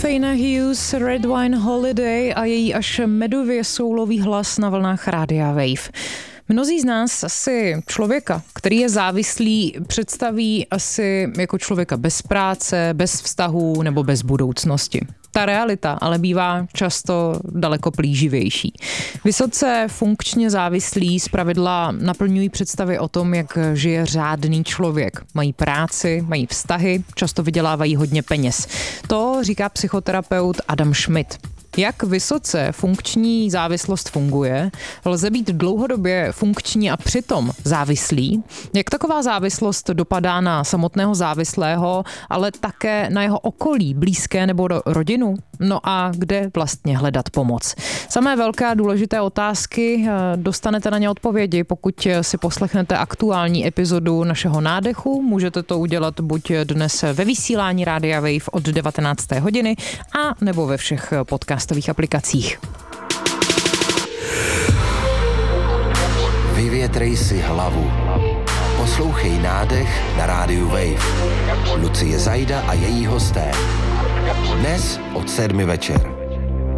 Fayna Hughes, Red Wine Holiday a její až medově soulový hlas na vlnách Rádia Wave. Mnozí z nás asi člověka, který je závislý, představí asi jako člověka bez práce, bez vztahů nebo bez budoucnosti. Ta realita ale bývá často daleko plíživější. Vysoce funkčně závislí zpravidla naplňují představy o tom, jak žije řádný člověk. Mají práci, mají vztahy, často vydělávají hodně peněz. To říká psychoterapeut Adam Schmidt. Jak vysoce funkční závislost funguje, lze být dlouhodobě funkční a přitom závislý, jak taková závislost dopadá na samotného závislého, ale také na jeho okolí, blízké nebo rodinu, no a kde vlastně hledat pomoc. Samé velké a důležité otázky, dostanete na ně odpovědi, pokud si poslechnete aktuální epizodu našeho Nádechu. Můžete to udělat buď dnes ve vysílání Rádia Wave od 19. hodiny a nebo ve všech podcastových aplikacích. Vyvětrej si hlavu. Poslouchej Nádech na rádiu Wave. Lucie Zajda a její hosté. Dnes od 7 večer.